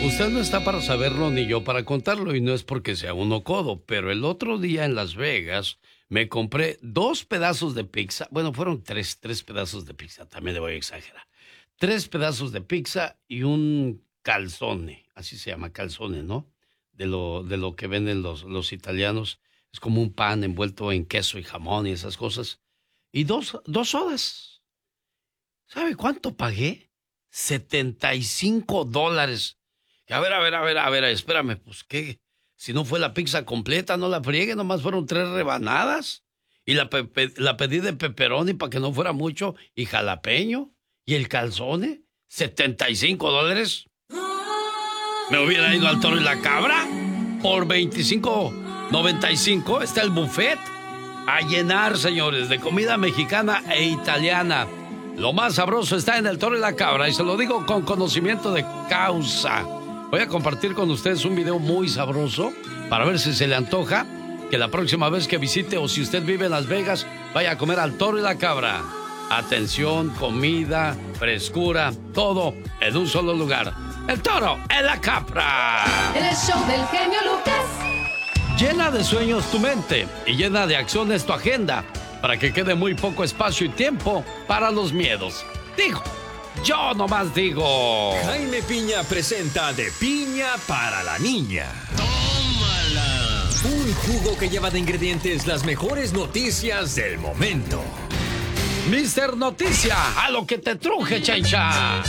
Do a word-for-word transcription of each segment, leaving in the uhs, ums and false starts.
Usted no está para saberlo ni yo para contarlo, y no es porque sea uno codo, pero el otro día en Las Vegas me compré dos pedazos de pizza. Bueno, fueron tres, tres pedazos de pizza, también le voy a exagerar. Tres pedazos de pizza y un calzone, así se llama, calzone, ¿no? De lo, de lo que venden los, los italianos. Es como un pan envuelto en queso y jamón y esas cosas. Y dos, dos sodas. ¿Sabe cuánto pagué? setenta y cinco dólares. A ver, a ver, a ver, a ver, espérame, pues qué, si no fue la pizza completa, no la friegue, nomás fueron tres rebanadas. Y la, pepe, la pedí de pepperoni para que no fuera mucho, y jalapeño, y el calzone, setenta y cinco dólares. Me hubiera ido al Toro y la Cabra, por veinticinco noventa y cinco, está el buffet. A llenar, señores, de comida mexicana e italiana. Lo más sabroso está en el Toro y la Cabra, y se lo digo con conocimiento de causa. Voy a compartir con ustedes un video muy sabroso para ver si se le antoja que la próxima vez que visite, o si usted vive en Las Vegas, vaya a comer al Toro y la Cabra. Atención, comida, frescura, todo en un solo lugar. El Toro y la Cabra. El show del genio Lucas. Llena de sueños tu mente y llena de acciones tu agenda, para que quede muy poco espacio y tiempo para los miedos. Digo, yo nomás digo. Jaime Piña presenta De Piña para la Niña. ¡Tómala! Un jugo que lleva de ingredientes las mejores noticias del momento. Mister Noticia, a lo que te truje, Chencha.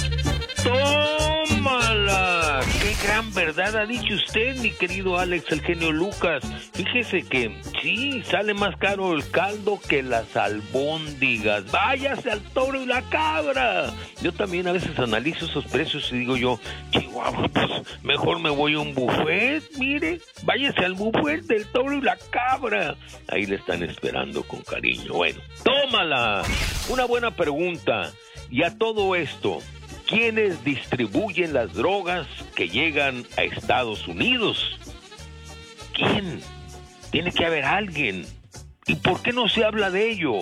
¡Tómala! ¡Qué gran verdad ha dicho usted, mi querido Alex, el genio Lucas! Fíjese que sí, sale más caro el caldo que las albóndigas. ¡Váyase al Toro y la Cabra! Yo también a veces analizo esos precios y digo yo, Chihuahua, pues mejor me voy a un buffet, mire. Váyase al buffet del Toro y la Cabra. Ahí le están esperando con cariño. Bueno, tómala. Una buena pregunta. Y a todo esto, ¿quiénes distribuyen las drogas que llegan a Estados Unidos? ¿Quién? Tiene que haber alguien. ¿Y por qué no se habla de ello?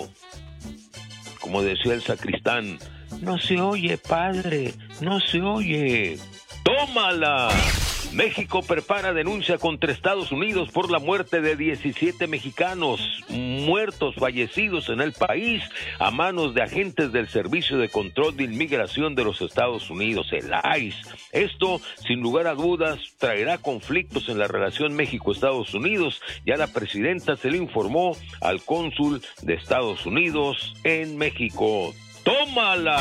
Como decía el sacristán, no se oye, padre, no se oye. ¡Tómala! México prepara denuncia contra Estados Unidos por la muerte de diecisiete mexicanos muertos, fallecidos en el país a manos de agentes del Servicio de Control de Inmigración de los Estados Unidos, el I C E. Esto, sin lugar a dudas, traerá conflictos en la relación México-Estados Unidos. Ya la presidenta se le informó al cónsul de Estados Unidos en México. ¡Tómala!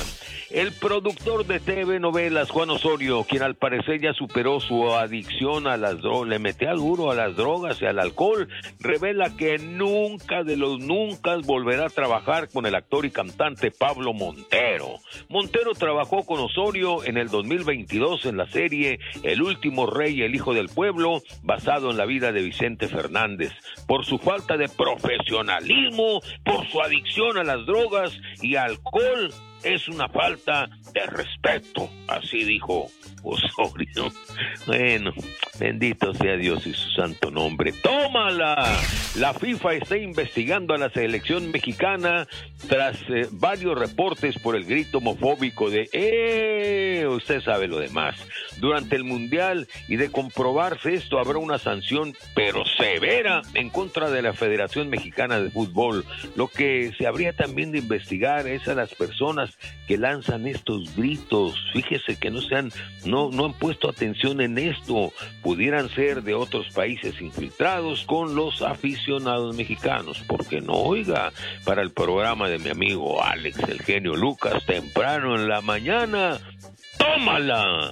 El productor de T V novelas, Juan Osorio, quien al parecer ya superó su adicción a las drogas, le metía duro a las drogas y al alcohol, revela que nunca de los nunca volverá a trabajar con el actor y cantante Pablo Montero. Montero trabajó con Osorio en el dos mil veintidós en la serie El último rey, el hijo del pueblo, basado en la vida de Vicente Fernández. Por su falta de profesionalismo, por su adicción a las drogas y alcohol, es una falta de respeto, así dijo Osorio. Bueno, bendito sea Dios y su santo nombre. ¡Tómala! La FIFA está investigando a la selección mexicana tras eh, varios reportes por el grito homofóbico de ¡eh! Usted sabe lo demás. Durante el Mundial, y de comprobarse esto, habrá una sanción, pero severa, en contra de la Federación Mexicana de Fútbol. Lo que se habría también de investigar es a las personas que lanzan estos gritos. Fíjese que no se han, no, no han puesto atención en esto. Pudieran ser de otros países infiltrados con los aficionados mexicanos. Porque no, oiga, para el programa de mi amigo Alex, el genio Lucas, temprano en la mañana, ¡tómala!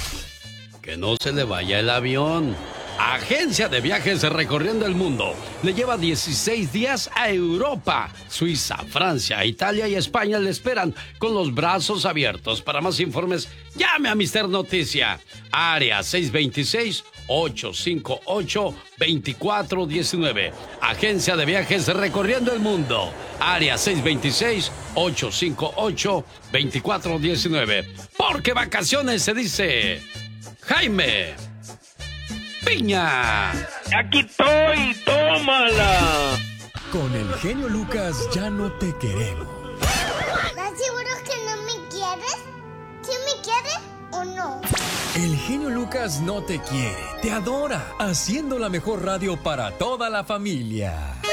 Que no se le vaya el avión. Agencia de viajes recorriendo el mundo. Le lleva dieciséis días a Europa, Suiza, Francia, Italia y España. Le esperan con los brazos abiertos. Para más informes, llame a Mister Noticia. Área seis dos seis, ocho cinco ocho, dos cuatro uno nueve. Agencia de viajes recorriendo el mundo. Área seis dos seis, ocho cinco ocho, dos cuatro uno nueve. Porque vacaciones se dice Jaime Piña. Aquí estoy, tómala. Con el genio Lucas ya no te queremos. ¿Estás seguro que no me quieres? ¿Sí me quieres o no? El genio Lucas no te quiere, te adora, haciendo la mejor radio para toda la familia.